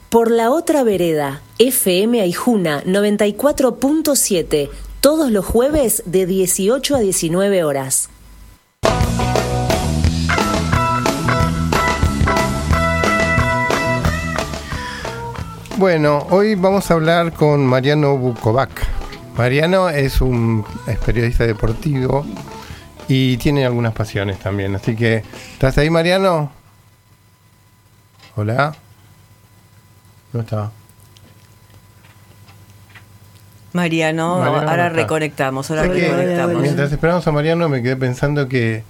Por la otra vereda, FM Aijuna 94.7, todos los jueves de 18 a 19 horas. Bueno, hoy vamos a hablar con Mariano Bukovac. Mariano es periodista deportivo y tiene algunas pasiones también. Así que, ¿estás ahí, Mariano? Hola. ¿No está? Mariano ahora no reconectamos. Mientras esperamos a Mariano, me quedé pensando que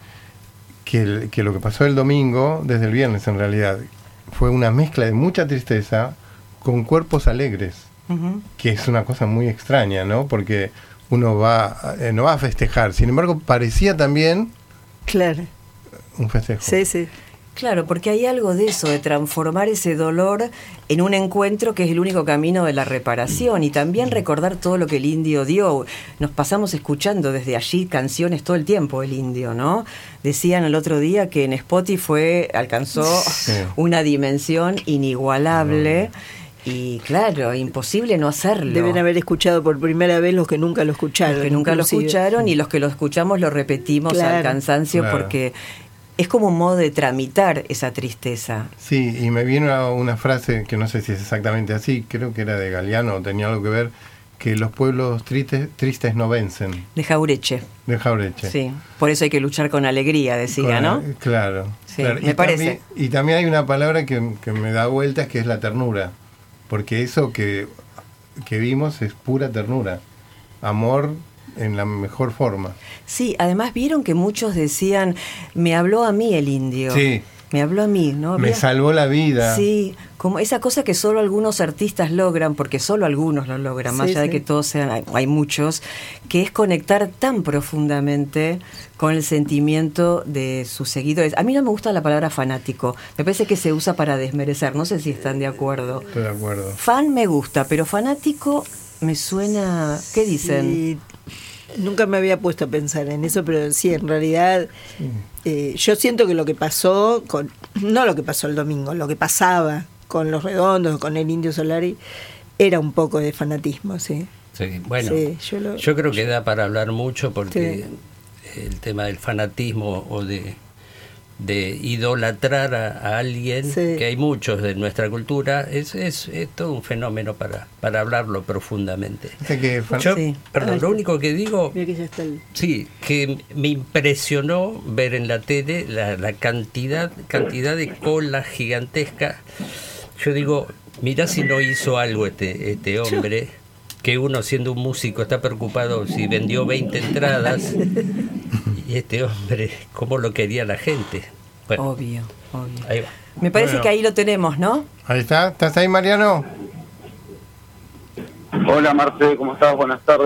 lo que pasó el domingo, desde el viernes en realidad, fue una mezcla de mucha tristeza con cuerpos alegres, que es una cosa muy extraña, ¿no? Porque uno no va a festejar, sin embargo parecía también un festejo. Sí. Claro, porque hay algo de eso, de transformar ese dolor en un encuentro que es el único camino de la reparación, y también recordar todo lo que el Indio dio. Nos pasamos escuchando desde allí canciones todo el tiempo, el Indio, ¿no? Decían el otro día que en Spotify alcanzó una dimensión inigualable. Y claro, imposible no hacerlo. Deben haber escuchado por primera vez los que nunca lo escucharon. Los que nunca lo escucharon, y los que lo escuchamos lo repetimos al cansancio, porque es como un modo de tramitar esa tristeza. Sí, y me vino una frase que no sé si es exactamente así, creo que era de Galeano, tenía algo que ver, que los pueblos tristes no vencen. De Jaureche. Sí, por eso hay que luchar con alegría, decía, ¿no? Claro. Sí, claro. Me parece. Y también hay una palabra que me da vueltas, que es la ternura. Porque eso que vimos es pura ternura, amor en la mejor forma. Sí, además vieron que muchos decían, me habló a mí el Indio. Sí. Me habló a mí, ¿no? Me salvó la vida. Sí, como esa cosa que solo algunos artistas logran, porque solo algunos lo logran, más allá de que todos sean, hay muchos, que es conectar tan profundamente con el sentimiento de sus seguidores. A mí no me gusta la palabra fanático, me parece que se usa para desmerecer, no sé si están de acuerdo. Estoy de acuerdo. Fan me gusta, pero fanático me suena... ¿Qué dicen? Sí. Nunca me había puesto a pensar en eso, pero sí, en realidad yo siento que lo que pasó, no lo que pasó el domingo, lo que pasaba con Los Redondos, con el Indio Solari, era un poco de fanatismo, sí. Sí, bueno, sí, yo creo que da para hablar mucho, porque el tema del fanatismo o de idolatrar a alguien, que hay muchos de nuestra cultura, es todo un fenómeno para hablarlo profundamente. Lo único que digo, que me impresionó ver en la tele la cantidad de cola gigantesca. Yo digo, mirá si no hizo algo este hombre, que uno siendo un músico está preocupado si vendió 20 entradas, y este hombre, cómo lo quería la gente. Bueno, obvio. Ahí va. Me parece que ahí lo tenemos, ¿no? Ahí está. ¿Estás ahí, Mariano? Hola, Marce, ¿cómo estás? Buenas tardes.